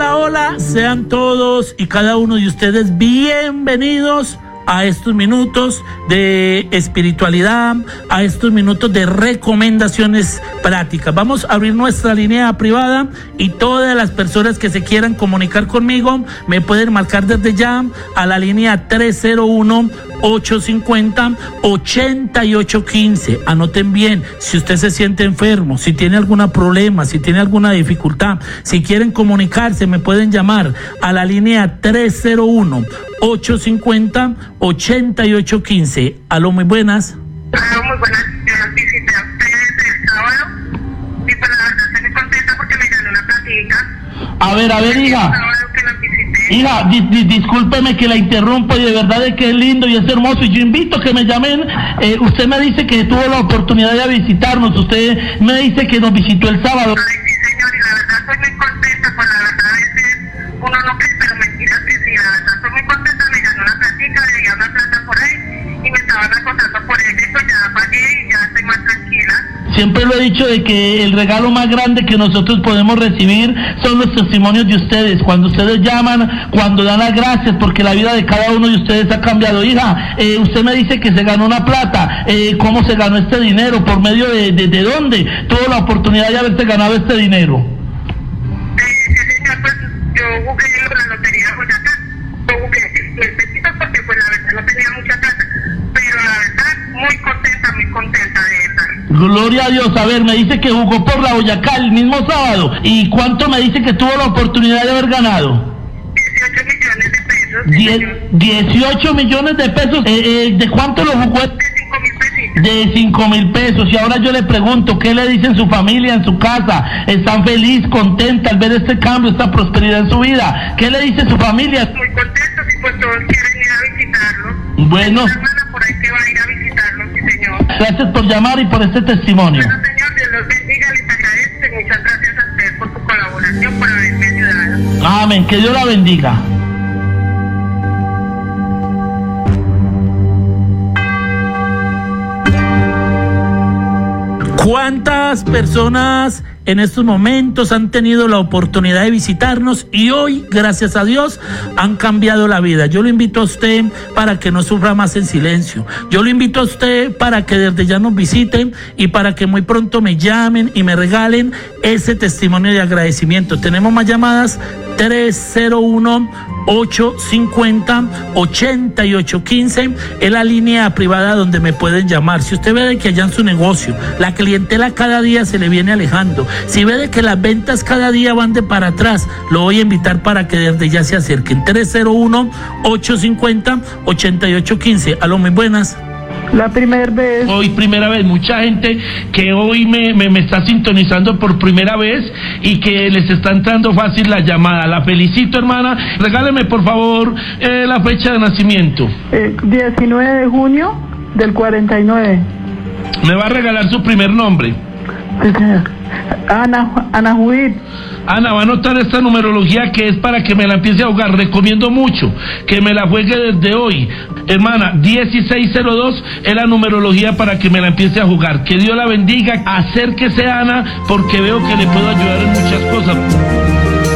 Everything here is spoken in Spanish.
Hola, hola, sean todos y cada uno de ustedes bienvenidos a estos minutos de espiritualidad, a estos minutos de recomendaciones prácticas. Vamos a abrir nuestra línea privada y todas las personas que se quieran comunicar conmigo me pueden marcar desde ya a la línea 301-850-8815. Anoten bien, si usted se siente enfermo, si tiene algún problema, si tiene alguna dificultad, si quieren comunicarse, me pueden llamar a la línea 301-850-8815. Aló, muy buenas. Aló, muy buenas. Yo los visité a ustedes el sábado y pues la verdad estoy muy contenta porque me gané una platica. A ver, hija. El sábado que los visité. Hija, discúlpeme que la interrumpo y de verdad de que es lindo y es hermoso y yo invito a que me llamen. Usted me dice que tuvo la oportunidad de visitarnos, usted me dice que nos visitó el sábado. Ay, sí, señor, y la verdad estoy muy contenta, pues la verdad a veces uno no cree, pero mentiras que sí, la verdad estoy muy contenta, me gané una platica, le llegué una plata por ahí y me estaban acosando por ella y pues ya pagué y ya estoy más tranquila. Siempre lo he dicho de que el regalo más grande que nosotros podemos recibir son los testimonios de ustedes. Cuando ustedes llaman, cuando dan las gracias, porque la vida de cada uno de ustedes ha cambiado. Hija, usted me dice que se ganó una plata. ¿Cómo se ganó este dinero? ¿Por medio de dónde? Tuvo la oportunidad de haberse ganado este dinero. Sí, señor, pues yo jugué en la lotería de Boyacá. Yo jugué 10 pesitos porque pues la verdad no tenía mucha plata. Pero la verdad, muy contenta de esa. Gloria a Dios. A ver, me dice que jugó por la Boyacá el mismo sábado. ¿Y cuánto me dice que tuvo la oportunidad de haber ganado? 18 millones de pesos. 18 millones de pesos. ¿De cuánto lo jugó? De 5.000 pesitos. De 5.000 pesos. Y ahora yo le pregunto, ¿qué le dicen su familia en su casa? ¿Están feliz, contenta al ver este cambio, esta prosperidad en su vida? ¿Qué le dice su familia? Muy contentos y pues todos quieren ir a visitarlo. Bueno. Una hermana por ahí que va a ir a visitarlo, sí, señor. Gracias por llamar y por este testimonio. Bueno, señor, Dios los bendiga, les agradezco y muchas gracias a usted por su colaboración, por haberme ayudado. Amén, que Dios la bendiga. ¿Cuántas personas en estos momentos han tenido la oportunidad de visitarnos y hoy, gracias a Dios, han cambiado la vida? Yo lo invito a usted para que no sufra más en silencio. Yo lo invito a usted para que desde ya nos visiten y para que muy pronto me llamen y me regalen ese testimonio de agradecimiento. Tenemos más llamadas. 301-850-8815 es la línea privada donde me pueden llamar. Si usted ve de que allá en su negocio la clientela cada día se le viene alejando, si ve de que las ventas cada día van de para atrás, lo voy a invitar para que desde ya se acerquen. 301-850-8815. Aló, muy buenas. La primera vez. Hoy primera vez, mucha gente que hoy me está sintonizando por primera vez y que les está entrando fácil la llamada. La felicito, hermana. Regáleme por favor la fecha de nacimiento. 19 de junio del 49. Me va a regalar su primer nombre. Ana Judith. Ana, va a anotar esta numerología que es para que me la empiece a jugar. Recomiendo mucho que me la juegue desde hoy. Hermana, 1602 es la numerología para que me la empiece a jugar. Que Dios la bendiga. Acérquese, Ana, porque veo que le puedo ayudar en muchas cosas.